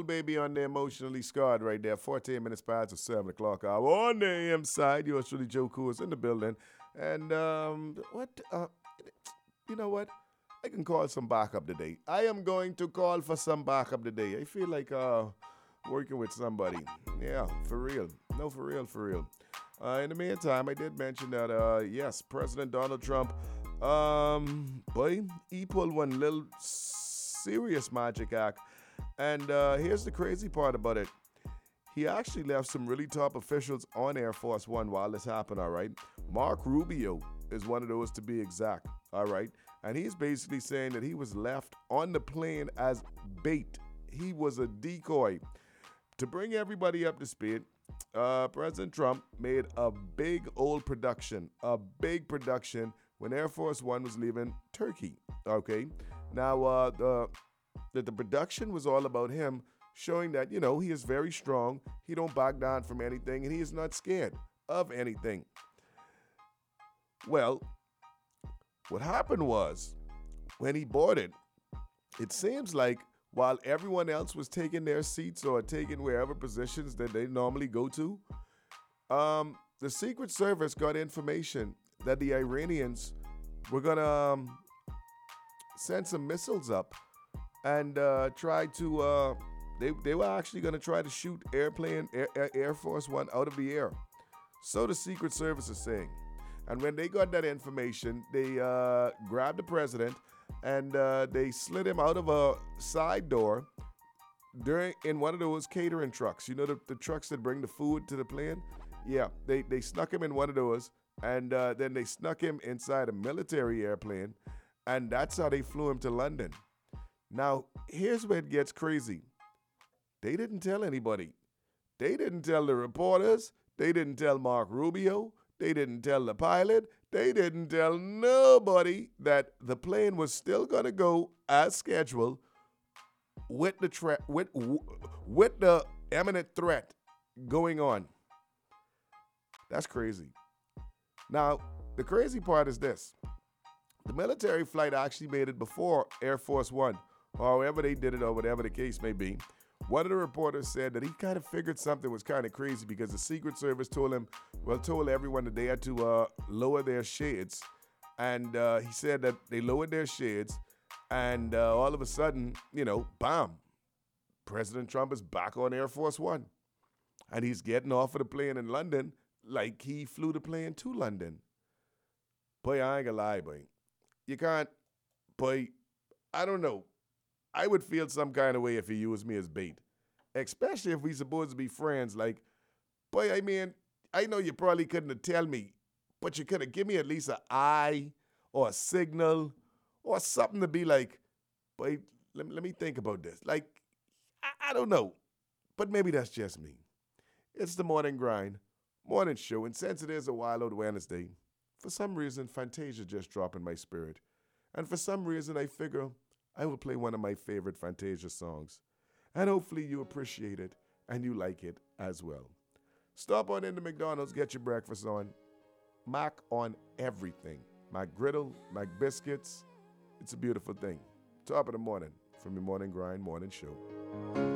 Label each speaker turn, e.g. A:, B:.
A: Lil Baby on the Emotionally Scarred right there. 14 minutes past the 7 o'clock hour on the AM side. Yours truly, Joe Cool, is in the building. And you know what? I can call some backup today. I am going to call for some backup today. I feel like working with somebody. Yeah, for real. No, for real, for real. In the meantime, I did mention that, yes, President Donald Trump, boy, he pulled one little serious magic act. And here's the crazy part about it. He actually left some really top officials on Air Force One while this happened, all right? Mark Rubio is one of those, to be exact, all right? And he's basically saying that he was left on the plane as bait. He was a decoy. To bring everybody up to speed, President Trump made a big production when Air Force One was leaving Turkey, okay? Now, the production was all about him showing that, you know, he is very strong, he don't back down from anything, and he is not scared of anything. Well, what happened was, when he boarded, it seems like while everyone else was taking their seats or taking wherever positions that they normally go to, the Secret Service got information that the Iranians were going to send some missiles up and try to, they were actually going to try to shoot Air Force One out of the air. So the Secret Service is saying. And when they got that information, they grabbed the president and they slid him out of a side door in one of those catering trucks. You know, the trucks that bring the food to the plane? Yeah, they snuck him in one of those, and then they snuck him inside a military airplane, and that's how they flew him to London. Now, here's where it gets crazy. They didn't tell anybody. They didn't tell the reporters. They didn't tell Mark Rubio. They didn't tell the pilot. They didn't tell nobody that the plane was still going to go as scheduled with the imminent threat going on. That's crazy. Now, the crazy part is this. The military flight actually made it before Air Force One, or however they did it, or whatever the case may be. One of the reporters said that he kind of figured something was kind of crazy because the Secret Service told everyone that they had to lower their shades. And he said that they lowered their shades, and all of a sudden, you know, bam, President Trump is back on Air Force One. And he's getting off of the plane in London like he flew the plane to London. Boy, I ain't gonna lie, boy. You can't, boy, I don't know. I would feel some kind of way if he used me as bait, especially if we supposed to be friends. Like, boy, I mean, I know you probably couldn't have tell me, but you could have given me at least an eye or a signal or something to be like, boy, let me think about this. Like, I don't know, but maybe that's just me. It's the morning grind, morning show, and since it is a Wild Out Wednesday, for some reason, Fantasia just dropped in my spirit. And for some reason, I figure I will play one of my favorite Fantasia songs. And hopefully you appreciate it and you like it as well. Stop on into McDonald's, get your breakfast on. Mac on everything. McGriddle, McBiscuits. It's a beautiful thing. Top of the morning from your morning grind, morning show.